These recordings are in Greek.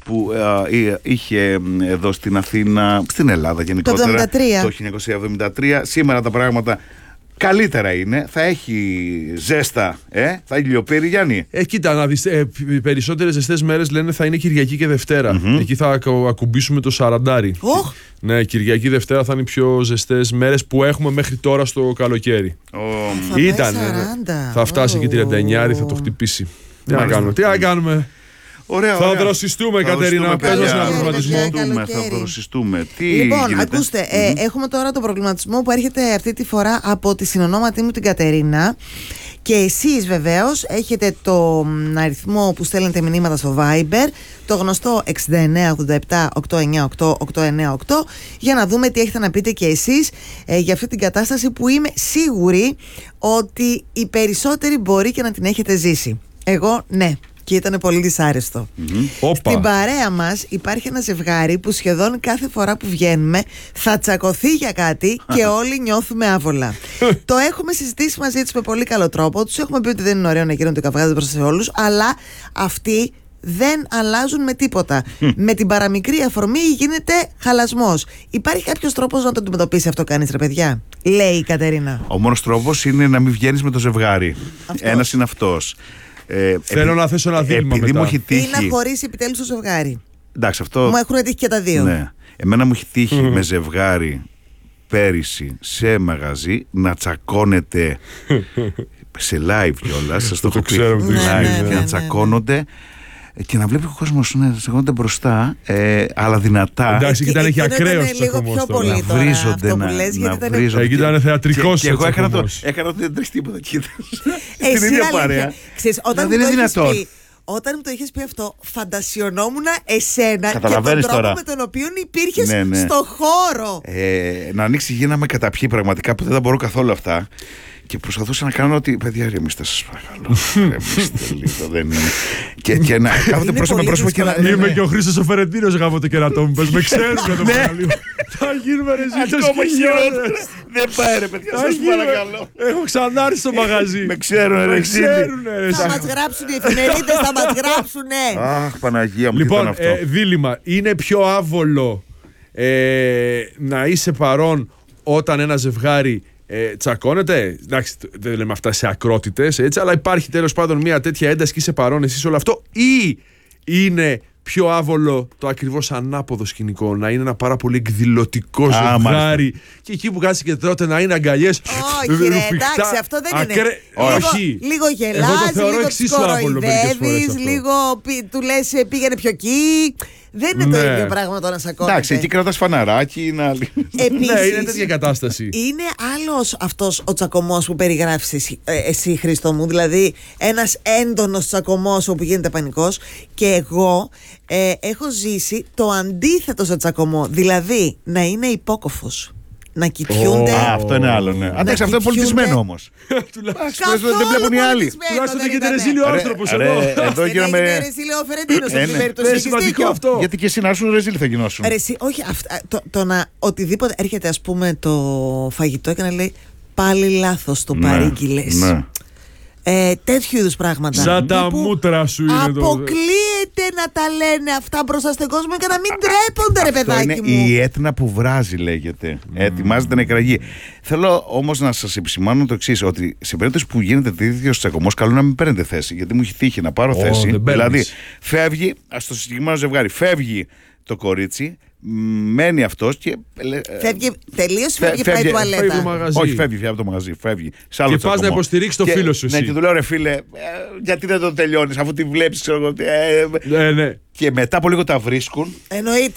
που είχε εδώ στην Αθήνα, στην Ελλάδα γενικότερα, το 1973. Σήμερα τα πράγματα καλύτερα είναι, θα έχει ζέστα, θα έχει ηλιοπύρη, Γιάννη. Κοίτα, να δεις, οι περισσότερες ζεστές μέρες λένε θα είναι Κυριακή και Δευτέρα. Εκεί θα ακουμπήσουμε το 40. Ναι, Κυριακή Δευτέρα θα είναι οι πιο ζεστές μέρες που έχουμε μέχρι τώρα στο καλοκαίρι. Ήταν. Θα φτάσει και 39, θα το χτυπήσει. Τι να κάνουμε. Ωραία, θα δροσιστούμε, Κατερίνα. Πες μας ένα προβληματισμό. Θα δροσιστούμε. Λοιπόν, ακούστε, έχουμε τώρα τον προβληματισμό που έρχεται αυτή τη φορά από τη συνονόματή μου την Κατερίνα. Και εσείς βεβαίως έχετε τον αριθμό που στέλνετε μηνύματα στο Viber, το γνωστό 6987-898-898, για να δούμε τι έχετε να πείτε και εσείς για αυτή την κατάσταση που είμαι σίγουρη ότι οι περισσότεροι μπορεί και να την έχετε ζήσει. Εγώ ναι. Και ήταν πολύ δυσάρεστο. Στην παρέα μας υπάρχει ένα ζευγάρι που σχεδόν κάθε φορά που βγαίνουμε θα τσακωθεί για κάτι και όλοι νιώθουμε άβολα. Το έχουμε συζητήσει μαζί τους με πολύ καλό τρόπο. Τους έχουμε πει ότι δεν είναι ωραίο να γίνονται καυγάδες μπροστά σε όλους, αλλά αυτοί δεν αλλάζουν με τίποτα. Με την παραμικρή αφορμή γίνεται χαλασμός. Υπάρχει κάποιος τρόπος να το αντιμετωπίσει αυτό κανείς, ρε παιδιά? Λέει η Κατερίνα. Ο μόνος τρόπος είναι να μην βγαίνεις με το ζευγάρι. Ένας είναι αυτός. Θέλω να θέσω ένα δίλημμα μετά. Μου έχει τύχει... Ή να χωρίσει επιτέλους το ζευγάρι. Εντάξει, αυτό... Μου έχουν τύχει και τα δύο. Ναι. Εμένα μου έχει τύχει με ζευγάρι πέρυσι σε μαγαζί να τσακώνεται σε live κιόλας. Σας το έχω πει live και να τσακώνονται και να βλέπει ο κόσμος να τσακώνονται μπροστά, αλλά δυνατά. Εντάξει, ήταν και ακραίος ο τσακωμός. Λίγο πιο πολύ τώρα. Να βρίζονται, να βρίζονται. Εκεί ήταν θεατρικός. Και εγώ έκανα ότι δεν τρέχει τίποτα. Στην ίδια παρέα. Δεν είναι δυνατόν. Όταν μου το είχες πει αυτό, φαντασιωνόμουν εσένα και τον τρόπο τώρα με τον οποίο υπήρχες στο χώρο. Να ανοίξει γίναμε καταπιεί πραγματικά που δεν τα μπορώ καθόλου αυτά. Και προσπαθούσα να κάνω ότι. Παιδιά, ηρεμήστε, σας παρακαλώ. Ηρεμήστε λίγο, δεν είναι. Και να κάθονται πρόσωπα πρόσωπα και να. Είμαι και ο Χρήστος ο Φερεντίνος γάμο το κερατό μου. Πες με ξέρουν για το μεγαλείο. Θα γίνουμε ρεζίλτες χιλιάδες. Δεν πάει, ρε παιδιά, σας παρακαλώ. Έχω ξανάρθει στο μαγαζί. Με ξέρουν, ρε Θα μας γράψουν οι εφημερίδες, θα μας γράψουνε. Αχ, Παναγία μου, λοιπόν, δίλημμα. Είναι πιο άβολο να είσαι παρόν όταν ένα ζευγάρι τσακώνεται. Εντάξει, δεν λέμε αυτά σε ακρότητες, έτσι, αλλά υπάρχει τέλος πάντων μια τέτοια ένταση και είσαι παρόν εσύ σε όλο αυτό, ή είναι πιο άβολο το ακριβώς ανάποδο σκηνικό, να είναι ένα πάρα πολύ εκδηλωτικό ζευγάρι και εκεί που κάτσει και τρώτε να είναι αγκαλιές? Όχι, ρε, εντάξει, αυτό δεν είναι. Όχι. Λίγο γελάς, λίγο τους κοροϊδεύεις, λίγο του λες πήγαινε πιο εκεί. Δεν είναι το ίδιο πράγμα το να σακώνεται. Εντάξει, εκεί κρατάς φαναράκι. Επίσης, ναι, είναι τέτοια κατάσταση. Είναι άλλος αυτός ο τσακωμός που περιγράφεις εσύ, Χρήστο μου. Δηλαδή ένας έντονος τσακωμός όπου γίνεται πανικός. Και εγώ έχω ζήσει το αντίθετο σε τσακωμό. Δηλαδή να είναι υπόκοφος. Να κοιτιούνται. Αυτό είναι άλλο, ναι. Εντάξει, αυτό είναι πολιτισμένο όμως. Δεν βλέπουν οι άλλοι. Τουλάχιστον δεν γίνεται ρεζίλιο άνθρωπος εδώ. Εδώ γίναμε. Δεν ρεζίλιο ο Φερεντίνος σε αυτή την περίπτωση. Είναι σημαντικό αυτό. Γιατί και εσύ να ήσουν ρεζίλ θα γινώσουν. Όχι, το να οτιδήποτε έρχεται, ας πούμε, το φαγητό και να λέει πάλι λάθος το παρήγγειλες. Τέτοιου είδους πράγματα. Σαν τα μούτρα σου είναι. Αποκλείεται να τα λένε αυτά μπροστά στον κόσμο και να μην τρέπονται, ρε παιδάκι μου. Είναι η έτνα που βράζει, λέγεται. Ετοιμάζεται να εκραγεί. Θέλω όμως να σας επισημάνω το εξής, ότι σε περίπτωση που γίνεται τέτοιος τσακωμός, καλό να μην παίρνετε θέση. Γιατί μου έχει τύχει να πάρω θέση. Δηλαδή, φεύγει, στο συγκεκριμένο ζευγάρι, φεύγει το κορίτσι. Μένει αυτός και. Φεύγει τελείως, φεύγει πάει τουαλέτα. Όχι, φεύγει από το μαγαζί. Φεύγει. Και πας να υποστηρίξει το φίλο σου. Ναι, και του λέω, ρε φίλε, γιατί δεν το τελειώνεις, αφού τη βλέπεις, ξέρω εγώ. Ναι. Και μετά από λίγο τα βρίσκουν. Εννοείται.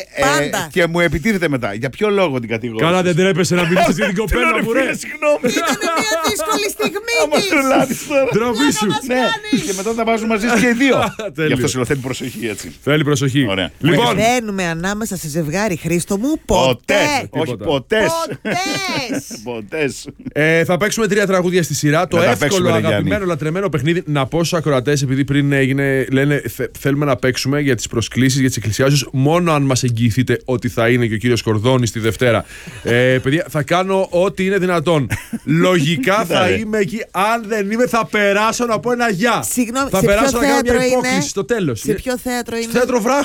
Και μου επιτίθεται μετά. Για ποιο λόγο την κατηγορείς? Καλά, δεν τρέπεσαι να μιλήσεις για την κοπέλα μου, ρε. Συγγνώμη. Ήταν μια δύσκολη στιγμή. Άμα σου λάβεις τώρα. Ντροπή σου. Και μετά τα βάζουν μαζί και οι δύο. Γι' αυτό σου λέω, θέλει προσοχή, έτσι. Θέλει προσοχή. Λοιπόν, μπαίνουμε ανάμεσα σε ζευγάρι, Χρήστο μου, ποτέ. Όχι, ποτέ. Θα παίξουμε 3 τραγούδια στη σειρά. Το εύκολο, αγαπημένο, λατρεμένο παιχνίδι. Να πω στους ακροατές, επειδή πριν έγινε, λένε θέλουμε να παίξουμε για τις προσκλήσεις, για τις εκκλησιάσεις, μόνο αν μας εγγυηθείτε ότι θα είναι και ο κύριος Κορδόνης τη Δευτέρα. Παιδιά, θα κάνω ό,τι είναι δυνατόν. Λογικά θα είμαι εκεί. Αν δεν είμαι, θα περάσω να πω ένα γεια. Συγγνώμη, θα περάσω να κάνω μια υπόκληση στο τέλος. Σε ποιο θέατρο είναι? Στο θέατρο